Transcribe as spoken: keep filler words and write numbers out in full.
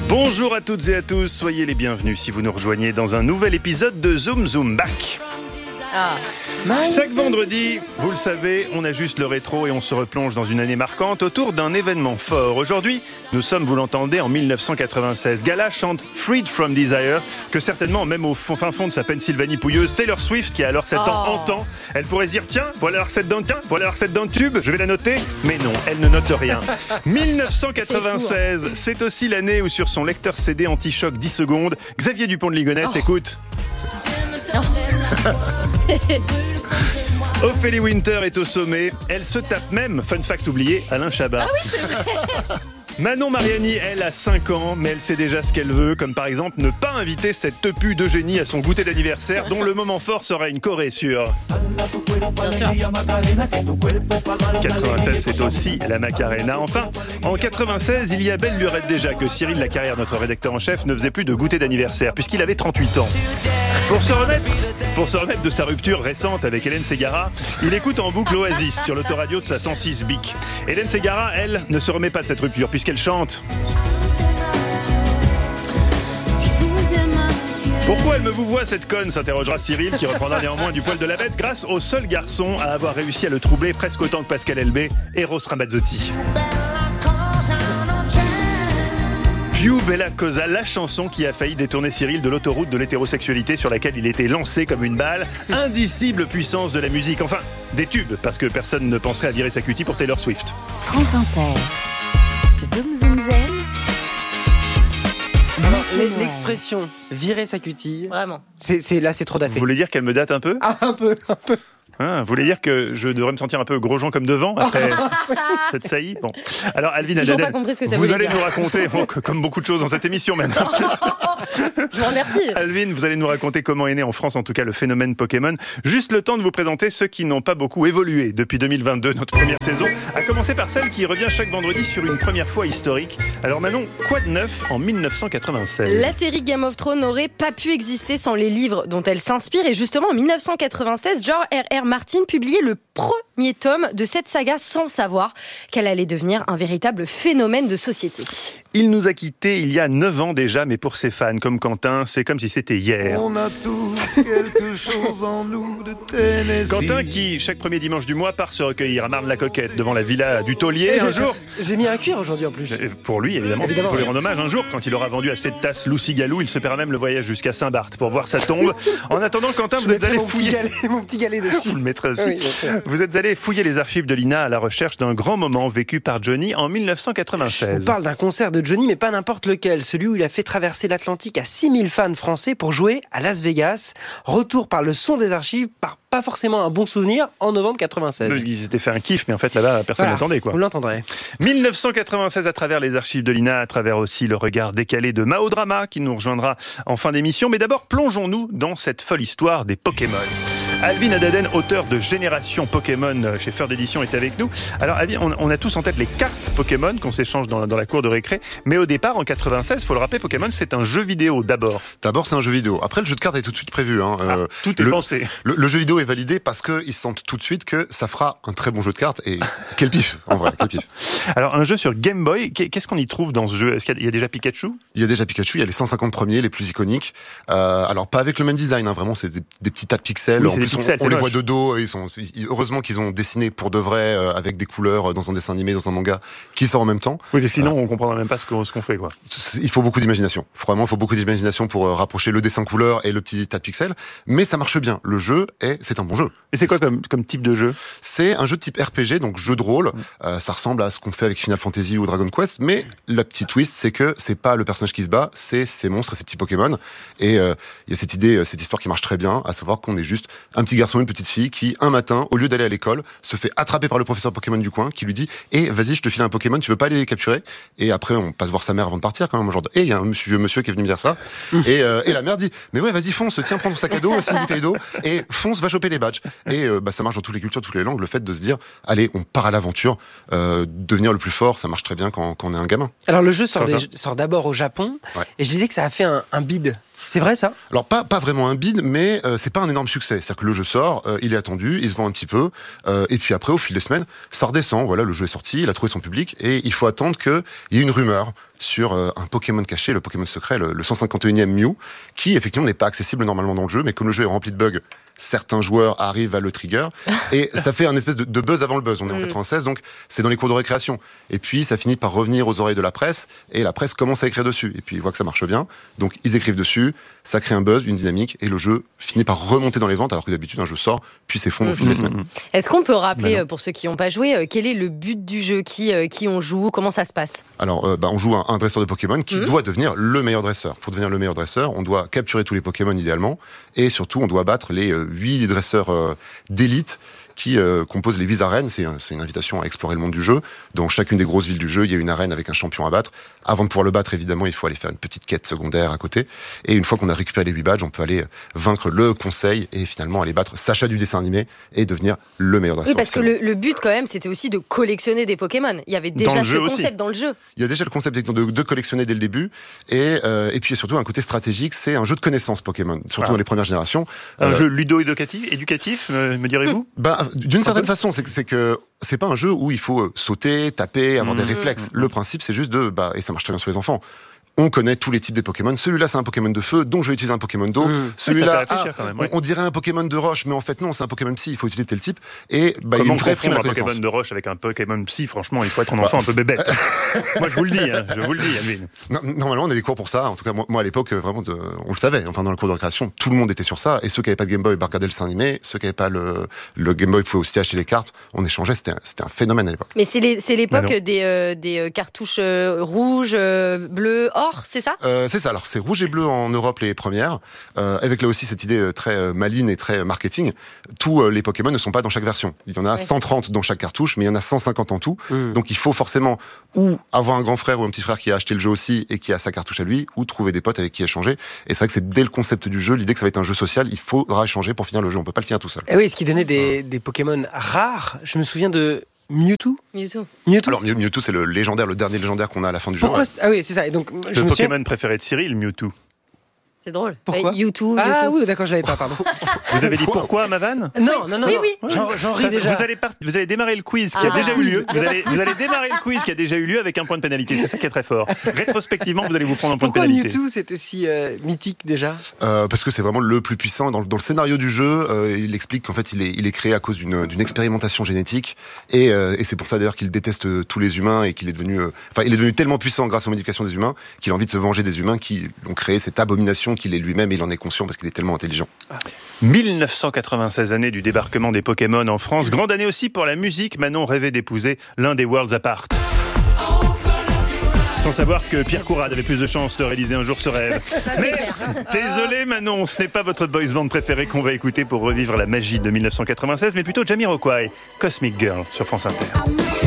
Bonjour à toutes et à tous, soyez les bienvenus si vous nous rejoignez dans un nouvel épisode de Zoom Zoom Back. Ah. Chaque vendredi, vous le savez, on ajuste le rétro et on se replonge dans une année marquante autour d'un événement fort. Aujourd'hui, nous sommes, vous l'entendez, en dix-neuf cent quatre-vingt-seize. Gala chante Freed from Desire, que certainement, même au fin fond de sa Pennsylvanie pouilleuse, Taylor Swift, qui a alors sept oh. ans, entend. Elle pourrait se dire, tiens, voilà la recette d'un tiens, voilà la recette d'un tube, je vais la noter. Mais non, elle ne note rien. dix-neuf cent quatre-vingt-seize, c'est, fou, hein. C'est aussi l'année où sur son lecteur C D anti-choc dix secondes, Xavier Dupont de Ligonnès oh. écoute. Ophélie Winter est au sommet. Elle se tape même, fun fact oublié, Alain Chabat. Ah oui, c'est vrai. Manon Mariani, elle, a cinq ans, mais elle sait déjà ce qu'elle veut, comme par exemple ne pas inviter cette tepu d'Eugénie à son goûter d'anniversaire, dont le moment fort sera une choré sur... Bien sûr. quatre-vingt-seize, c'est aussi la Macarena. Enfin, en quatre-vingt-seize, il y a belle lurette déjà que Cyril Lacarrière, notre rédacteur en chef, ne faisait plus de goûter d'anniversaire, puisqu'il avait trente-huit ans. Pour se remettre, pour se remettre de sa rupture récente avec Hélène Ségara, il écoute en boucle Oasis sur l'autoradio de sa cent six Bic. Hélène Ségara, elle, ne se remet pas de cette rupture, puisqu'elle chante. Pourquoi elle me vous voit cette conne, s'interrogera Cyril, qui reprendra néanmoins du poil de la bête grâce au seul garçon à avoir réussi à le troubler presque autant que Pascal Elbé, Eros Ramazzotti. Più Bella Cosa, la chanson qui a failli détourner Cyril de l'autoroute de l'hétérosexualité sur laquelle il était lancé comme une balle. Indicible puissance de la musique, enfin des tubes, parce que personne ne penserait à virer sa cutie pour Taylor Swift. France Inter. Zoom Zoom Zen. L'expression virer sa cutie, vraiment. C'est, c'est, là c'est trop daté. Vous voulez dire qu'elle me date un peu ? Ah, un peu, un peu. Ah, vous voulez dire que je devrais me sentir un peu Grosjean comme devant après cette saillie ? Bon. Alors, Alvin Toujours Adadel, pas compris ce que ça vous voulait allez dire. nous raconter, bon, comme beaucoup de choses dans cette émission maintenant. Je vous remercie. Alvin, vous allez nous raconter comment est né en France, en tout cas, le phénomène Pokémon. Juste le temps de vous présenter ceux qui n'ont pas beaucoup évolué depuis deux mille vingt-deux, notre première saison. À commencer par celle qui revient chaque vendredi sur une première fois historique. Alors Manon, quoi de neuf en dix-neuf cent quatre-vingt-seize ? La série Game of Thrones n'aurait pas pu exister sans les livres dont elle s'inspire. Et justement, en dix-neuf cent quatre-vingt-seize, George R R. Martin publiait le premier tome de cette saga sans savoir qu'elle allait devenir un véritable phénomène de société. Il nous a quittés il y a neuf ans déjà, mais pour ses fans comme Quentin, c'est comme si c'était hier. On a tous quelque chose en nous de Tennessee. Quentin qui, chaque premier dimanche du mois, part se recueillir à Marne-la-Coquette devant la villa du taulier. Un jour, J'ai mis un cuir aujourd'hui en plus. pour lui évidemment, Évidemment, pour lui ouais. rendre hommage, un jour, quand il aura vendu assez de tasses Lucy Galou, il se paiera même le voyage jusqu'à Saint-Barth pour voir sa tombe. En attendant, Quentin, Je vous êtes mettrai allé mon petit fouiller... galet, mon petit galet dessus. Vous le mettrez aussi. Oui, bien sûr. Vous êtes allé fouiller les archives de l'I N A à la recherche d'un grand moment vécu par Johnny en dix-neuf cent Je quatre-vingt-seize. vous parle d'un concert de Johnny, mais pas n'importe lequel. Celui où il a fait traverser l'Atlantique à six mille fans français pour jouer à Las Vegas. Retour par le son des archives, par pas forcément un bon souvenir, en novembre quatre-vingt-seize. Ils s'étaient fait un kiff, mais en fait là-bas, personne Voilà, n'attendait quoi. Vous l'entendrez. dix-neuf cent quatre-vingt-seize à travers les archives de l'I N A, à travers aussi le regard décalé de Mao Drama qui nous rejoindra en fin d'émission. Mais d'abord, plongeons-nous dans cette folle histoire des Pokémon. Alvin Adadel, auteur de Génération Pokémon chez Feur d'édition, est avec nous. Alors Alvin, on, on a tous en tête les cartes Pokémon qu'on s'échange dans, dans la cour de récré. Mais au départ, en quatre-vingt-seize, il faut le rappeler, Pokémon, c'est un jeu vidéo d'abord. D'abord, c'est un jeu vidéo. Après, le jeu de cartes est tout de suite prévu. Hein. Ah, Euh, tout est le, pensé. Le, le jeu vidéo est validé parce qu'ils sentent tout de suite que ça fera un très bon jeu de cartes. Et quel pif, en vrai, quel pif. Alors un jeu sur Game Boy, qu'est-ce qu'on y trouve dans ce jeu ? Est-ce qu'il y a déjà Pikachu ? Il y a déjà Pikachu, il y a les cent cinquante premiers, les plus iconiques. Euh, alors, pas avec le même design, hein, vraiment, c'est des, des petits tas de pixels. Oui, en c'est des plus, pixels, on, on c'est les moche. voit de dos. Ils sont, ils, heureusement qu'ils ont dessiné pour de vrai, euh, avec des couleurs, euh, dans un dessin animé, dans un manga, qui sort en même temps. Oui, mais sinon on comprendra même pas ce qu'on, ce qu'on fait quoi. Il faut beaucoup d'imagination. Vraiment, il faut beaucoup d'imagination pour euh, rapprocher le dessin couleur et le petit tas de pixels. Mais ça marche bien. Le jeu est, c'est un bon jeu. Et c'est quoi comme, comme type de jeu ? C'est un jeu de type R P G, donc jeu de rôle. Euh, ça ressemble à ce qu'on fait avec Final Fantasy ou Dragon Quest, mais la petite twist, c'est que c'est pas le personnage qui se bat, c'est ces monstres et ces petits Pokémon. Et euh, il y a cette idée, cette histoire qui marche très bien, à savoir qu'on est juste un petit garçon, une petite fille qui, un matin, au lieu d'aller à l'école, se fait attraper par le professeur Pokémon du coin, qui lui dit « Eh, vas-y, je te file un Pokémon, tu veux pas aller les capturer ?» Et après, on passe voir sa mère avant de partir, quand même, genre « Eh, il y a un monsieur, monsieur qui est venu me dire ça. » et, euh, et la mère dit « Mais ouais, vas-y, fonce, tiens, prends ton sac à dos, c'est une bouteille d'eau, et fonce, va choper les badges. » Et euh, bah, ça marche dans toutes les cultures, toutes les langues, le fait de se dire « Allez, on part à l'aventure, euh, devenir le plus fort, ça marche très bien quand, quand on est un gamin. » Alors le jeu sort, Quentin. des- sort d'abord au Japon, Ouais. et je disais que ça a fait un, un bid. C'est vrai ça ? Alors pas pas vraiment un bid, mais euh, c'est pas un énorme succès. C'est-à-dire que le jeu sort, euh, il est attendu, il se vend un petit peu, euh, et puis après au fil des semaines, ça redescend. Voilà, le jeu est sorti, il a trouvé son public, et il faut attendre qu'il y ait une rumeur sur euh, un Pokémon caché, le Pokémon secret, le, le cent cinquante et unième Mew, qui effectivement n'est pas accessible normalement dans le jeu, mais comme le jeu est rempli de bugs, certains joueurs arrivent à le trigger, et ça fait un espèce de, de buzz avant le buzz. On est en quatre-vingt-seize, donc c'est dans les cours de récréation. Et puis ça finit par revenir aux oreilles de la presse, et la presse commence à écrire dessus. Et puis ils voient que ça marche bien, donc ils écrivent dessus, ça crée un buzz, une dynamique, et le jeu finit par remonter dans les ventes, alors que d'habitude un jeu sort, puis s'effondre au fil des semaines. Est-ce qu'on peut rappeler, Ben pour ceux qui n'ont pas joué, euh, quel est le but du jeu, qui, euh, qui on joue, comment ça se passe ? Alors, euh, bah, on joue un, un dresseur de Pokémon qui Mmh. doit devenir le meilleur dresseur. Pour devenir le meilleur dresseur, on doit capturer tous les Pokémon idéalement, et surtout, on doit battre les euh, huit dresseurs euh, d'élite qui euh, composent les huit arènes. C'est, un, c'est une invitation à explorer le monde du jeu. Dans chacune des grosses villes du jeu, il y a une arène avec un champion à battre. Avant de pouvoir le battre, évidemment, il faut aller faire une petite quête secondaire à côté. Et une fois qu'on a récupéré les huit badges, on peut aller vaincre le conseil et finalement aller battre Sacha du dessin animé et devenir le meilleur dresseur. Oui, parce que le, le but quand même, c'était aussi de collectionner des Pokémon. Il y avait Dans déjà le ce jeu concept aussi. dans le jeu. Il y a déjà le concept de, de collectionner dès le début, et, euh, et puis il y a surtout un côté stratégique, c'est un jeu de connaissances Pokémon, surtout Ah. dans les premières générations. Un Euh, jeu ludo-éducatif, éducatif, me, me direz-vous ? Bah, d'une certaine façon, c'est que, c'est que c'est pas un jeu où il faut euh, sauter, taper, avoir Mmh. des réflexes. Le principe, c'est juste de, bah, et ça marche très bien sur les enfants. On connaît tous les types des Pokémon. Celui-là, c'est un Pokémon de feu, donc je vais utiliser un Pokémon d'eau. Mmh. Celui-là, Oui, ça fait réfléchir ah, quand même, on- ouais. on, dirait un Pokémon de roche, mais en fait non, c'est un Pokémon psy. Il faut utiliser tel type. Et bah, il y a Comment une vraie confondre prime à un la connaissance. Pokémon de roche avec un Pokémon psy ? Franchement, il faut être un enfant un peu bébête. Moi, je vous le dis, hein, je vous le dis, Alvin. Non, normalement, on a des cours pour ça. En tout cas, moi, moi, à l'époque, euh, vraiment, de- on le savait. Enfin, dans le cours de récréation, tout le monde était sur ça. Et ceux qui n'avaient pas de Game Boy, bah, regardaient le dessin animé. Ceux qui n'avaient pas le, le Game Boy pouvaient aussi acheter les cartes. On échangeait. C'était un, c'était un phénomène à l'époque. Mais c'est, les, c'est l'époque Bah non. des, euh, des euh, cartouches euh, rouges, euh, bleues, or, c'est ça ? Euh, c'est ça. Alors, c'est rouge et bleu en Europe les premières, euh, avec là aussi cette idée euh, très euh, maligne et très euh, marketing. Tous euh, les Pokémon ne sont pas dans chaque version. Il y en a Ouais. cent trente dans chaque cartouche, mais il y en a cent cinquante en tout. Mmh. Donc, il faut forcément ou avoir un grand frère ou un petit frère qui a acheté le jeu aussi et qui a sa cartouche à lui, ou trouver des potes avec qui échanger. Et c'est vrai que c'est dès le concept du jeu, l'idée que ça va être un jeu social, il faudra échanger pour finir le jeu. On peut pas le finir tout seul. Et oui, ce qui donnait des, des Pokémon rares. Je me souviens de Mewtwo. Mewtwo. Mewtwo. Alors Mew- Mewtwo, c'est le légendaire, le dernier légendaire qu'on a à la fin du jeu. Pourquoi Ouais. c'est- Ah oui, c'est ça. Et donc, je Le me souviens. Pokémon préféré de Cyril, Mewtwo. C'est drôle. Pourquoi Euh, Mewtwo, Ah Mewtwo. oui, d'accord, je l'avais pas, pardon. Vous avez dit pourquoi, ma vanne ? Non, non, non. Oui, non. oui. J'en, j'en Ça, ris déjà. Vous allez, part- vous allez démarrer le quiz qui a Ah. déjà eu lieu. Vous allez, vous allez démarrer le quiz qui a déjà eu lieu avec un point de pénalité. C'est ça qui est très fort. Rétrospectivement, vous allez vous prendre un point Pourquoi de pénalité. Mewtwo c'était si euh, mythique déjà? Euh, parce que c'est vraiment le plus puissant. Dans, le- dans le scénario du jeu, euh, il explique qu'en fait, il est, il est créé à cause d'une, d'une expérimentation génétique. Et, euh, et c'est pour ça d'ailleurs qu'il déteste euh, tous les humains et qu'il est devenu, euh, enfin, il est devenu tellement puissant grâce aux modifications des humains qu'il a envie de se venger des humains qui l'ont créé cette abomination qu'il est lui-même et il en est conscient parce qu'il est tellement intelligent. mille neuf cent quatre-vingt-seize, année du débarquement des Pokémon en France. Grande année aussi pour la musique. Manon rêvait d'épouser l'un des Worlds Apart. Sans savoir que Pierre Courade avait plus de chances de réaliser un jour ce rêve. Mais, désolé Manon, ce n'est pas votre boys band préféré qu'on va écouter pour revivre la magie de mille neuf cent quatre-vingt-seize, mais plutôt Jamiroquai, Cosmic Girl sur France Inter.